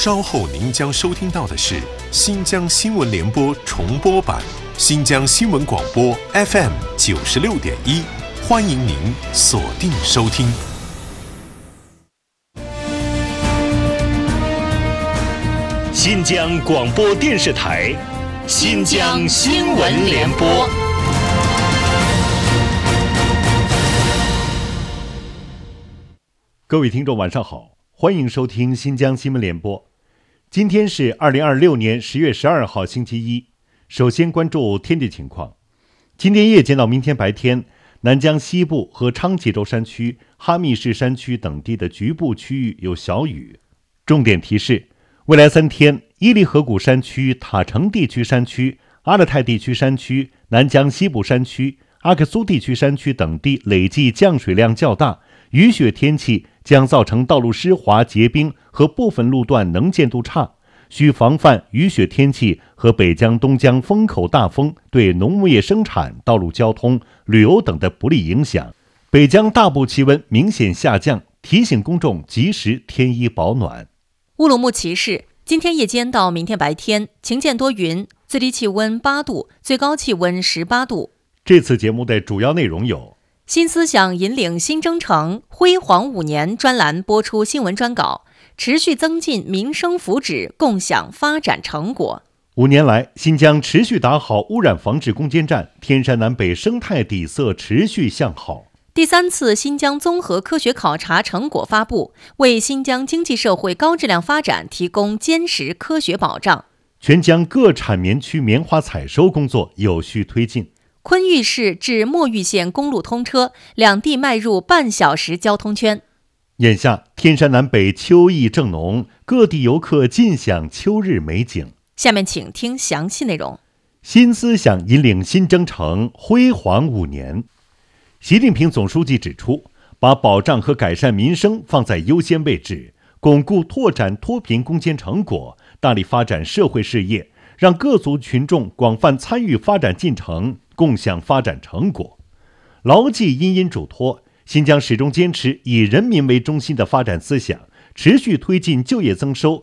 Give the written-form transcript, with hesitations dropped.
稍后您将收听到的是新疆新闻联播重播版，新疆新闻广播 FM 96.1，欢迎您锁定收听。 新疆广播电视台，新疆新闻联播。 各位听众晚上好，欢迎收听新疆新闻联播。今天是2026年10月12号星期一。首先关注天气情况。今天夜间到明天白天，南疆西部和昌吉州山区、哈密市山区等地的局部区域有小雨。重点提示：未来3天，伊犁河谷山区、塔城地区山区、阿勒泰地区山区、南疆西部山区、阿克苏地区山区等地累计降水量较大，雨雪天气将造成道路湿滑结冰和部分路段能见度差，需防范雨雪天气和北疆东疆风口大风对农牧业生产、道路交通、旅游等的不利影响。北疆大部气温明显下降，提醒公众及时添衣保暖。 乌鲁木齐市今天夜间到明天白天晴间多云，最低气温8度，最高气温18度。 这次节目的主要内容有： 新思想引领新征程，辉煌5年专栏播出新闻专稿，持续增进民生福祉，共享发展成果。 5年来，新疆持续打好污染防治攻坚战，天山南北生态底色持续向好。 第3次新疆综合科学考察成果发布，为新疆经济社会高质量发展提供坚实科学保障。 全疆各产棉区棉花采收工作有序推进。 昆玉市至墨玉县公路通车，两地迈入半小时交通圈。 眼下天山南北秋意正浓，各地游客尽享秋日美景。 下面请听详细内容。 新思想引领新征程，辉煌5年。习近平总书记指出，把保障和改善民生放在优先位置，巩固拓展脱贫攻坚成果，大力发展社会事业，让各族群众广泛参与发展进程，共享发展成果。牢记殷殷嘱托，新疆始终坚持以人民为中心的发展思想，持续推进就业增收、